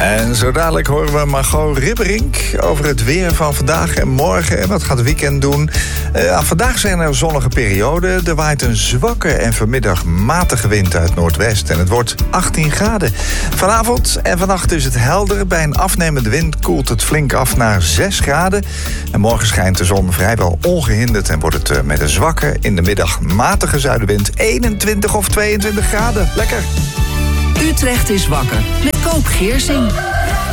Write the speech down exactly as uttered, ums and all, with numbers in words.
En zo dadelijk horen we Margot Ribberink over het weer van vandaag en morgen. En wat gaat het weekend doen? Uh, vandaag zijn er zonnige perioden. Er waait een zwakke en vanmiddag matige wind uit noordwest. En het wordt achttien graden. Vanavond en vannacht is het helder. Bij een afnemende wind koelt het flink af naar zes graden. En morgen schijnt de zon vrijwel ongehinderd. En wordt het uh, met een zwakke, in de middag matige zuidenwind eenentwintig of tweeëntwintig graden. Lekker! Utrecht is wakker met Koop Geersing.